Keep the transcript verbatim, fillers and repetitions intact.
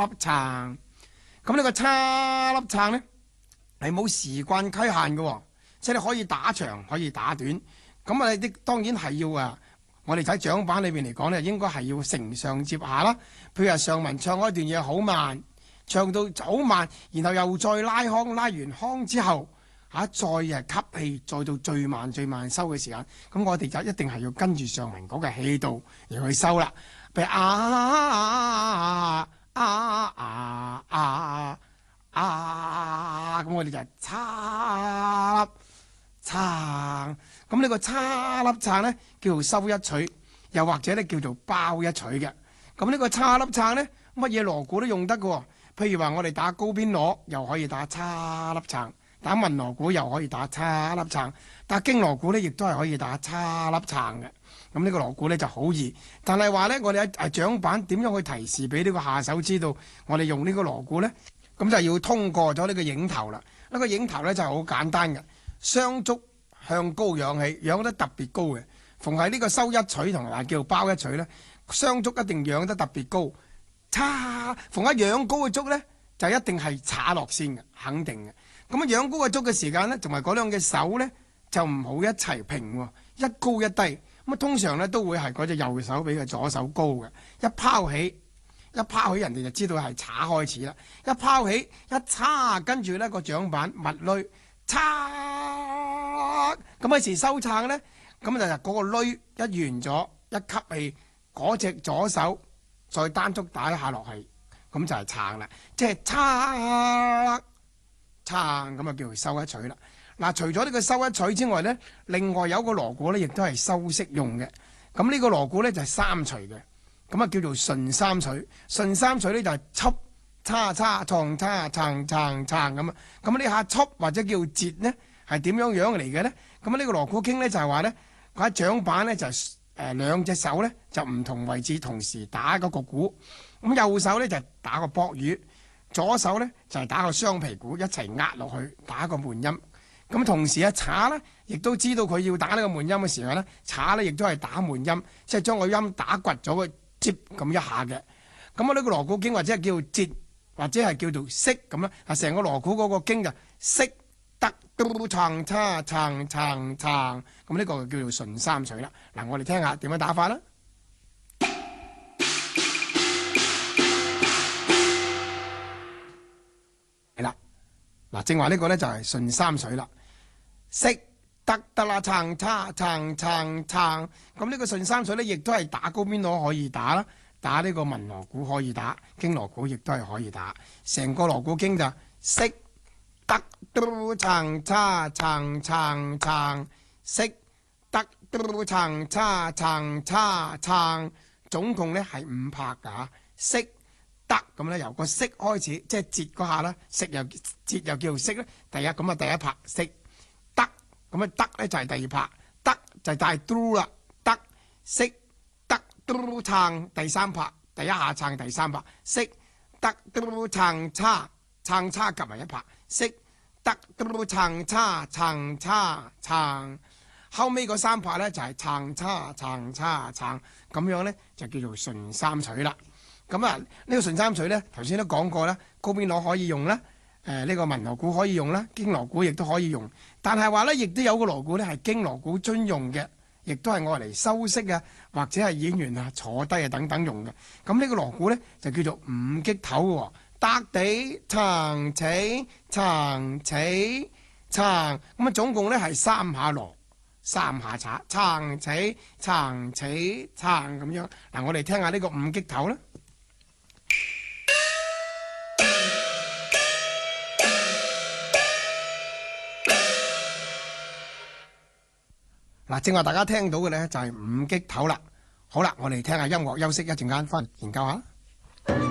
撐。咁呢個叉粒撐咧係冇時間規限嘅、哦，即係你可以打長可以打短。咁啊，啲當然係要啊，我哋睇掌板裏邊嚟講咧，應該係要承上接下啦。譬如話上文唱嗰段嘢好慢，唱到好慢，然後又再拉腔，拉完腔之後嚇、啊、再係吸氣，再到最慢最慢收嘅時間。咁我哋就一定係要跟住上文嗰個氣度而去收啦。譬如啊啊啊啊啊啊咁，我哋就係叉粒撐。咁呢個叉粒撐咧叫做收一取，又或者咧叫做包一取嘅。咁呢個叉粒撐咧，乜嘢鑼鼓都用得嘅、哦。譬如話我哋打高邊鑼又可以打叉粒撐，打文鑼鼓又可以打叉粒撐，打經鑼鼓咧亦都係可以打叉粒撐嘅。咁呢個鑼鼓咧就好易，但係話咧我哋喺誒掌板點樣去提示俾呢個下手知道我哋用呢個鑼鼓咧？咁就要通過咗呢個影頭啦。呢、呢個影頭咧就係好簡單嘅，雙足向高仰起，仰得特別高嘅。逢係呢個收一取同埋叫包一取咧，雙足一定仰得特別高。叉，逢一仰高嘅足咧，就一定係叉落先嘅，肯定嘅。咁啊，仰高嘅足嘅時間咧，同埋嗰兩隻手咧，就唔好一齊平喎，一高一低。咁啊，通常咧都會係嗰隻右手比佢左手高嘅。一拋起，一拋起，人哋就知道係叉開始啦。一拋起，一叉，跟住咧個掌板密壘叉。咁嗰時收撐咧，咁就嗰個壘一完咗，一吸氣，嗰隻左手再單足打一下落去，咁就係撐啦。即係叉撐，咁啊叫做收一取啦。嗱，除咗呢個收一取之外咧，另外有個鑼鼓咧，亦都係收息用嘅。咁呢個鑼鼓咧就係三錘嘅，咁啊叫做順三錘。順三錘咧就係輯叉叉創叉撐撐撐咁啊。咁呢下輯或者叫節咧係點樣樣嚟嘅咧？咁呢個鑼鼓傾咧就係話咧，佢喺掌板咧就係誒兩隻手咧就唔同位置同時打嗰個鼓。咁右手咧就係打個駁羽，左手咧就係打個雙皮鼓，一齊壓落去打個悶音。咁同時啊，叉咧亦都知道佢要打呢個悶音嘅時候咧，叉咧亦都係打悶音，即係將個音打掘咗個接咁一下嘅。咁啊呢個鑼鼓經或者係叫節，或者係叫做息咁啦。啊，成個鑼鼓嗰個經就息得都撐叉撐撐撐，咁呢個就叫做順三錘啦。嗱，我哋聽下點樣打法啦。係啦，嗱，正話呢個咧就係順三錘啦。息得得啦，撐叉撐撐撐，咁呢個順三錘咧，亦都係打高邊鑼可以打啦，打呢個文鑼鼓可以打，經鑼鼓亦都係可以打。成個鑼鼓經就息得都撐叉撐撐撐，息得都撐叉撐叉撐，總共咧係五拍㗎。息得咁咧由個息開始，即係節嗰下啦，息又節又叫做息咧。第一咁啊，第一拍息。咁啊，得咧就係第二拍，得就係大嘟啦，得息得嘟撐第三拍，第一下撐第三拍，息得嘟撐叉撐叉夾埋一拍，息得嘟撐叉撐叉撐，後尾嗰三拍咧就係撐叉撐叉撐，咁樣咧就叫做順三錘啦。咁啊，呢個順三錘咧，頭先都講過啦，高邊鑼可以用啦。誒呢、呃這個文鑼鼓可以用啦，經鑼鼓亦都可以用，但係話咧，亦都有個鑼鼓咧係經鑼鼓專用嘅，亦都係愛嚟收息啊，或者係演員啊坐低啊等等用嘅。咁呢個鑼鼓咧就叫做五擊頭嘅喎，得地撐起撐起撐，咁啊總共咧係三下鑼，三下叉，撐起撐起撐咁樣。嗱，我哋聽下呢個五擊頭啦。嗱，正話大家聽到嘅咧就係五擊頭啦。好啦，我哋聽下音樂，休息一陣間，翻嚟研究下。